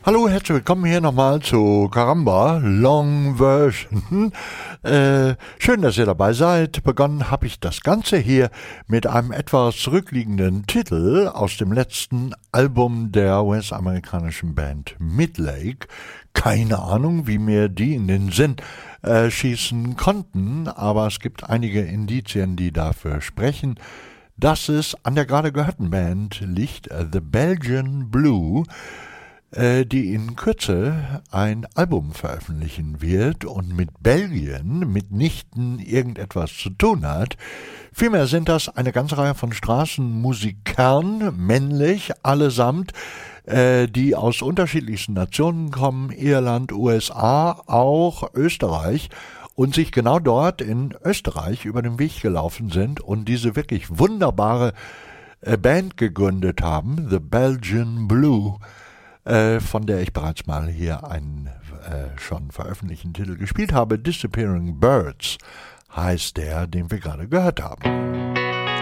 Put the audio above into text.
Hallo, herzlich willkommen hier nochmal zu Caramba Long Version. Schön, dass ihr dabei seid. Begonnen habe ich das Ganze hier mit einem etwas zurückliegenden Titel aus dem letzten Album der US-amerikanischen Band Midlake. Keine Ahnung, wie mir die in den Sinn schießen konnten, aber es gibt einige Indizien, die dafür sprechen, dass es an der gerade gehörten Band liegt, The Belgian Blue, die in Kürze ein Album veröffentlichen wird und mit Belgien mitnichten irgendetwas zu tun hat. Vielmehr sind das eine ganze Reihe von Straßenmusikern, männlich allesamt, die aus unterschiedlichsten Nationen kommen, Irland, USA, auch Österreich, und sich genau dort in Österreich über den Weg gelaufen sind und diese wirklich wunderbare Band gegründet haben, The Belgian Blue, von der ich bereits mal hier einen schon veröffentlichten Titel gespielt habe. Disappearing Birds heißt der, den wir gerade gehört haben.